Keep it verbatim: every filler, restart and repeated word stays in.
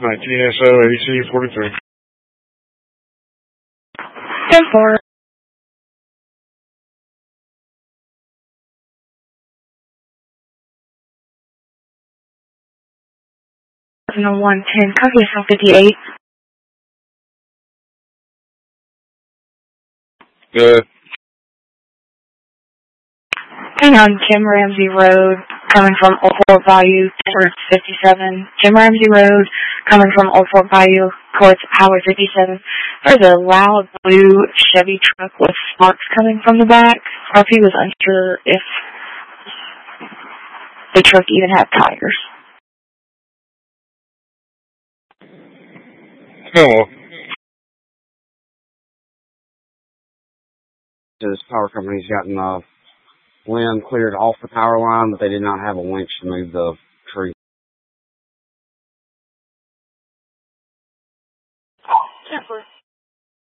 nineteen S O A C forty-three. ten four. one ten, calculation fifty-eight. Good. Hang on, Jim Ramsey Road, coming from Old Fort Bayou, towards fifty-seven. Jim Ramsey Road, coming from Old Fort Bayou, towards Highway fifty-seven. There's a loud blue Chevy truck with sparks coming from the back. R P was unsure if the truck even had tires. Oh, well. This power company's gotten the limb cleared off the power line, but they did not have a winch to move the tree. Yeah.